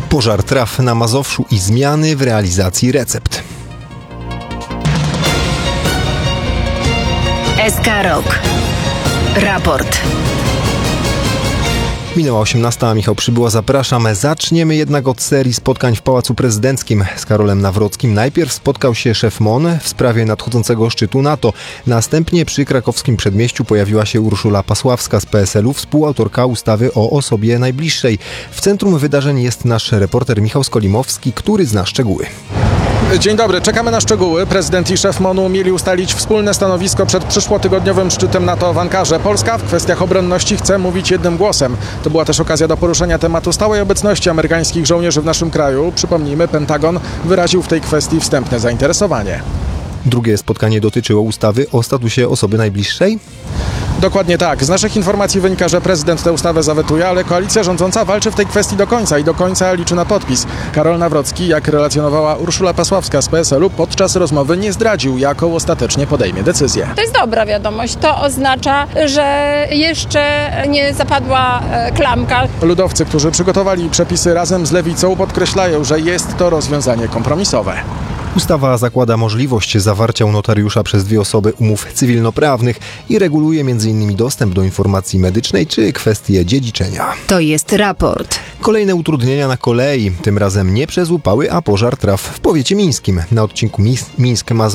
Pożar traw na Mazowszu i zmiany w realizacji recept. SK Rok. Raport. Minęła 18, a Michał Przybyła, zapraszam. Zaczniemy jednak od serii spotkań w Pałacu Prezydenckim z Karolem Nawrockim. Najpierw spotkał się szef MON w sprawie nadchodzącego szczytu NATO. Następnie przy krakowskim przedmieściu pojawiła się Urszula Pasławska z PSL-u, współautorka ustawy o osobie najbliższej. W centrum wydarzeń jest nasz reporter Michał Skolimowski, który zna szczegóły. Dzień dobry, czekamy na szczegóły. Prezydent i szef MON-u mieli ustalić wspólne stanowisko przed przyszłotygodniowym szczytem NATO w Ankarze. Polska w kwestiach obronności chce mówić jednym głosem. To była też okazja do poruszenia tematu stałej obecności amerykańskich żołnierzy w naszym kraju. Przypomnijmy, Pentagon wyraził w tej kwestii wstępne zainteresowanie. Drugie spotkanie dotyczyło ustawy o statusie osoby najbliższej. Dokładnie tak. Z naszych informacji wynika, że prezydent tę ustawę zawetuje, ale koalicja rządząca walczy w tej kwestii do końca i do końca liczy na podpis. Karol Nawrocki, jak relacjonowała Urszula Pasławska z PSL-u, podczas rozmowy nie zdradził, jaką ostatecznie podejmie decyzję. To jest dobra wiadomość. To oznacza, że jeszcze nie zapadła klamka. Ludowcy, którzy przygotowali przepisy razem z Lewicą, podkreślają, że jest to rozwiązanie kompromisowe. Ustawa zakłada możliwość zawarcia u notariusza przez dwie osoby umów cywilnoprawnych i reguluje m.in. dostęp do informacji medycznej czy kwestie dziedziczenia. To jest raport. Kolejne utrudnienia na kolei, tym razem nie przez upały, a pożar traw w powiecie mińskim. Na odcinku Mińsk-Mazowsze